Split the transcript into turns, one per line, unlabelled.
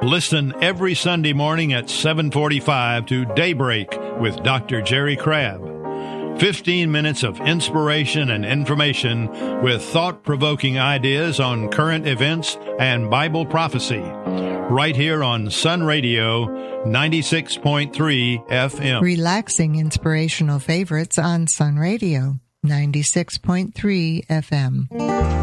Listen every Sunday morning at 7:45 to Daybreak with Dr. Jerry Crabb. 15 minutes of inspiration and information with thought-provoking ideas on current events and Bible prophecy. Right here on Sun Radio 96.3 FM.
Relaxing inspirational favorites on Sun Radio 96.3 FM.